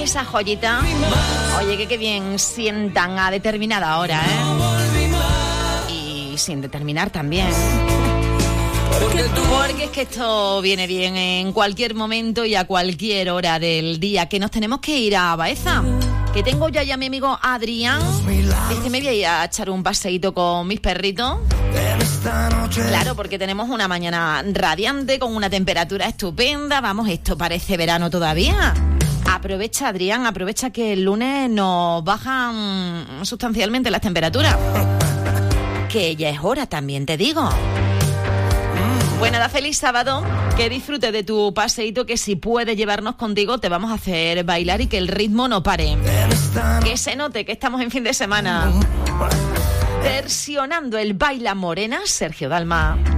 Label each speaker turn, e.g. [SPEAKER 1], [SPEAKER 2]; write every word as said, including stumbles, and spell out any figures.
[SPEAKER 1] esa joyita. Oye, que qué bien sientan a determinada hora, ¿eh? Y sin determinar también. Porque es que esto viene bien en cualquier momento y a cualquier hora del día. Que nos tenemos que ir a Baeza. Que tengo ya ya mi amigo Adrián. Dice, me voy a ir a echar un paseíto con mis perritos. Claro, porque tenemos una mañana radiante con una temperatura estupenda. Vamos, esto parece verano todavía. Aprovecha, Adrián, aprovecha que el lunes nos bajan sustancialmente las temperaturas. Que ya es hora, también te digo. Bueno, da feliz sábado, que disfrutes de tu paseíto, que si puedes llevarnos contigo te vamos a hacer bailar y que el ritmo no pare. Que se note que estamos en fin de semana. Versionando el Baila Morena, Sergio Dalma.